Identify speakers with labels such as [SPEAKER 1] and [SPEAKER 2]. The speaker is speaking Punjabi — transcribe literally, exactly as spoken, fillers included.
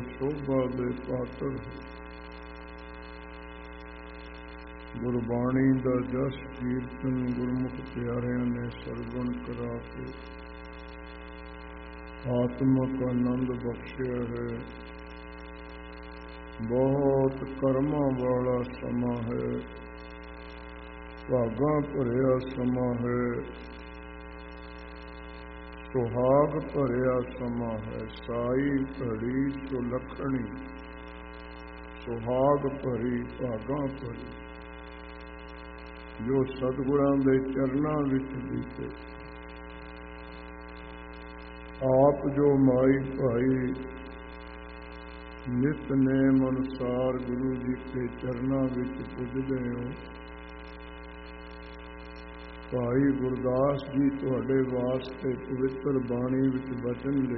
[SPEAKER 1] ਸ਼ੋਭਾ ਦੇ ਪਾਤਰ ਹੋ। ਗੁਰਬਾਣੀ ਦਾ ਜਸ ਕੀਰਤਨ ਗੁਰਮੁਖ ਪਿਆਰਿਆਂ ਨੇ ਸਰਵਣ ਕਰਾ ਕੇ ਆਤਮਕ ਆਨੰਦ ਬਖਸ਼ਿਆ ਹੈ। ਬਹੁਤ ਕਰਮਾਂ ਵਾਲਾ ਸਮਾਂ ਹੈ, ਭਾਗਾਂ ਭਰਿਆ ਸਮਾਂ ਹੈ, ਸੁਹਾਗ ਭਰਿਆ ਸਮਾਂ ਹੈ। ਸਾਈ ਘੜੀ ਸੁਲੱਖਣੀ, ਸੁਹਾਗ ਭਰੀ ਭਾਗਾਂ ਭਰੀ, ਜੋ ਸਤਿਗੁਰਾਂ ਦੇ ਚਰਨਾਂ ਵਿੱਚ ਬੀਤੇ। ਆਪ ਜੋ ਮਾਈ ਭਾਈ ਨਿਤਨੇਮ ਅਨੁਸਾਰ ਗੁਰੂ ਜੀ ਦੇ ਚਰਨਾਂ ਵਿੱਚ ਪੁੱਜਦੇ ਹੋ। ਭਾਈ ਗੁਰਦਾਸ ਜੀ ਤੁਹਾਡੇ ਵਾਸਤੇ ਪਵਿੱਤਰ ਬਾਣੀ ਵਿੱਚ ਬਚਨ